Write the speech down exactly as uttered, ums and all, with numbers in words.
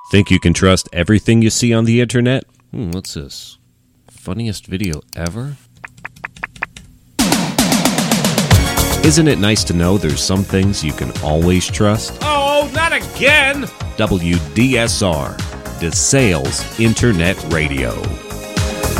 Think you can trust everything you see on the internet? Hmm, what's this? Funniest video ever? Isn't it nice to know there's some things you can always trust? Oh, not again! W D S R, DeSales Internet Radio.